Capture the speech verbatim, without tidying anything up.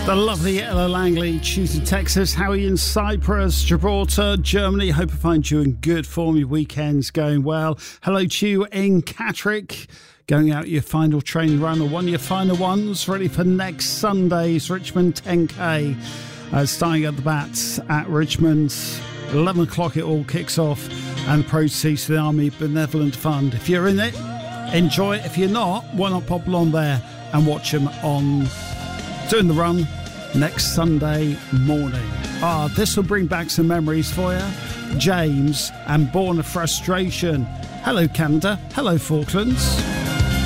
The lovely Ella Langley, Tuesday, Texas. How are you in Cyprus, Gibraltar, Germany? Hope I find you in good form. Your weekend's going well. Hello to you in Catterick. Going out your final training run or one of your final ones. Ready for next Sunday's Richmond ten K. Uh, starting at the bats at Richmond. eleven o'clock it all kicks off. And proceeds to the Army Benevolent Fund. If you're in it, enjoy it. If you're not, why not pop along there and watch them on doing the run next Sunday morning. Ah, this will bring back some memories for you. James and Born of Frustration. Hello, Canada. Hello, Falklands.